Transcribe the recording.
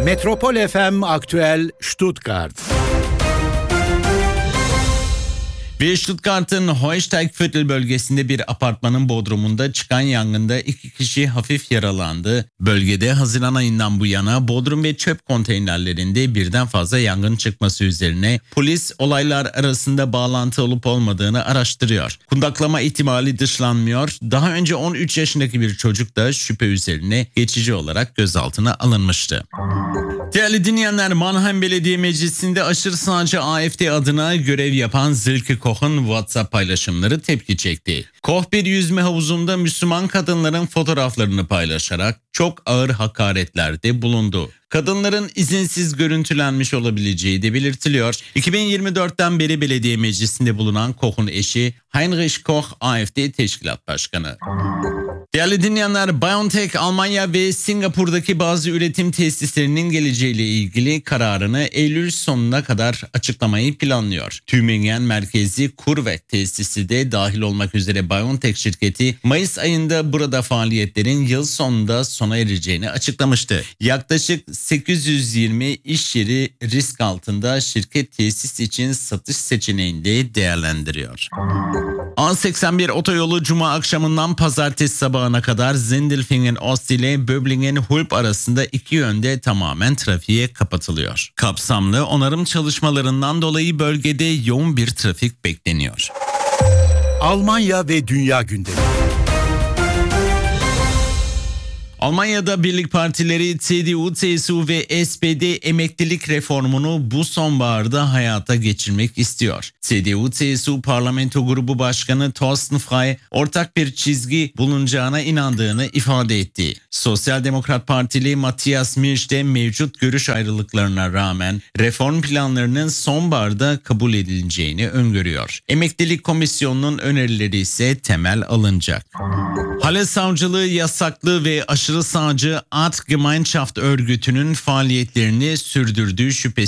Metropol FM Aktüel Stuttgart. Ve Stuttgart'ın Heusteigviertel bölgesinde bir apartmanın bodrumunda çıkan yangında 2 kişi hafif yaralandı. Bölgede Haziran ayından bu yana bodrum ve çöp konteynerlerinde birden fazla yangın çıkması üzerine polis olaylar arasında bağlantı olup olmadığını araştırıyor. Kundaklama ihtimali dışlanmıyor. Daha önce 13 yaşındaki bir çocuk da şüphe üzerine geçici olarak gözaltına alınmıştı. Değerli dinleyenler, Mannheim Belediye Meclisi'nde aşırı sağcı AfD adına görev yapan Silke Koch'un WhatsApp paylaşımları tepki çekti. Koch bir yüzme havuzunda Müslüman kadınların fotoğraflarını paylaşarak çok ağır hakaretlerde bulundu. Kadınların izinsiz görüntülenmiş olabileceği de belirtiliyor. 2024'ten beri belediye meclisinde bulunan Koch'un eşi Heinrich Koch, AfD Teşkilat Başkanı. Değerli dinleyenler, BioNTech Almanya ve Singapur'daki bazı üretim tesislerinin geleceğiyle ilgili kararını Eylül sonuna kadar açıklamayı planlıyor. Tübingen merkezi CureVac tesisi de dahil olmak üzere BioNTech şirketi Mayıs ayında burada faaliyetlerin yıl sonunda sona ereceğini açıklamıştı. Yaklaşık 820 iş yeri risk altında şirket tesis için satış seçeneğini de değerlendiriyor. A81 otoyolu Cuma akşamından Pazartesi sabahına kadar Sindelfingen Ost ile Böblingen Hulp arasında iki yönde tamamen trafiğe kapatılıyor. Kapsamlı onarım çalışmalarından dolayı bölgede yoğun bir trafik bekleniyor. Almanya ve dünya gündemi. Almanya'da birlik partileri CDU, CSU ve SPD emeklilik reformunu bu sonbaharda hayata geçirmek istiyor. CDU-CSU Parlamento Grubu Başkanı Thorsten Frey ortak bir çizgi bulunacağına inandığını ifade etti. Sosyal Demokrat Partili Matthias Milch de mevcut görüş ayrılıklarına rağmen reform planlarının sonbaharda kabul edileceğini öngörüyor. Emeklilik Komisyonu'nun önerileri ise temel alınacak. Hale Savcılığı yasaklı ve aşırı sağcı Art Gemeinschaft örgütünün faaliyetlerini sürdürdüğü şüphesi